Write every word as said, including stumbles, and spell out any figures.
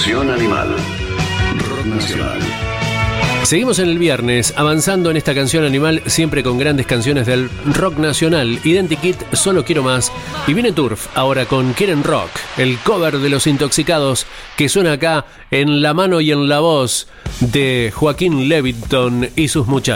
Canción Animal. Rock Nacional. Seguimos en el viernes, avanzando en esta canción animal, siempre con grandes canciones del rock nacional. Identikit, Solo Quiero Más. Y viene Turf, ahora con Quieren Rock, el cover de Los Intoxicados, que suena acá en la mano y en la voz de Joaquín Levington y sus muchachos.